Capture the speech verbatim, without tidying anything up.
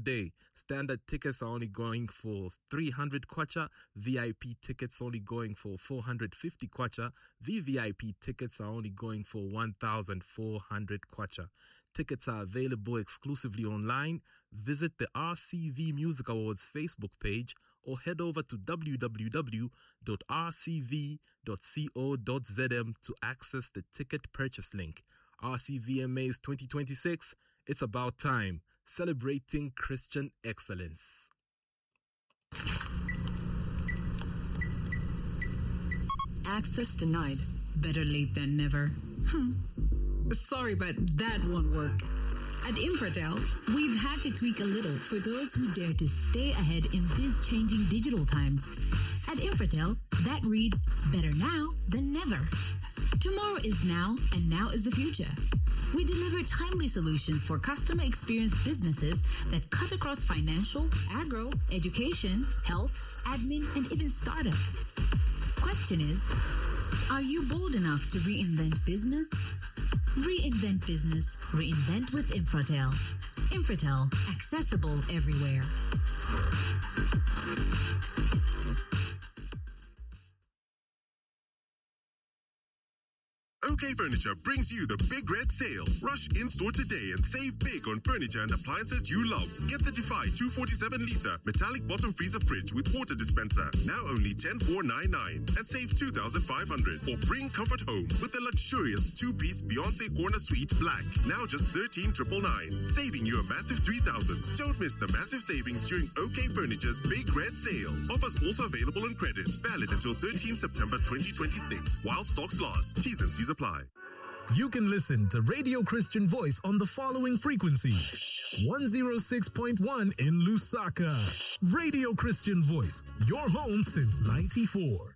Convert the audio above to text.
day. Standard tickets are only going for three hundred kwacha. V I P tickets only going for four hundred fifty kwacha. V V I P tickets are only going for one thousand four hundred kwacha. Tickets are available exclusively online. Visit the R C V Music Awards Facebook page or head over to w w w dot r c v dot co dot z m to access the ticket purchase link. R C V M As twenty twenty-six, it's about time. Celebrating Christian excellence. Access denied. Better late than never. Hmm. Sorry, but that won't work. At Infratel, we've had to tweak a little for those who dare to stay ahead in these changing digital times. At Infratel, that reads better now than never. Tomorrow is now, and now is the future. We deliver timely solutions for customer experience businesses that cut across financial, agro, education, health, admin, and even startups. Question is, are you bold enough to reinvent business? Reinvent business. Reinvent with Infratel. Infratel. Accessible everywhere. OK Furniture brings you the Big Red Sale. Rush in-store today and save big on furniture and appliances you love. Get the Defy two forty-seven litre metallic bottom freezer fridge with water dispenser, now only ten thousand four hundred ninety-nine and save two thousand five hundred dollars. Or bring comfort home with the luxurious two-piece Beyonce Corner Suite Black, now just thirteen thousand nine hundred ninety-nine, saving you a massive three thousand dollars. Don't miss the massive savings during OK Furniture's Big Red Sale. Offers also available on credit, valid until thirteenth September twenty twenty-six, while stocks last. T's and C's apply. You can listen to Radio Christian Voice on the following frequencies. one oh six point one in Lusaka. Radio Christian Voice, your home since ninety-four.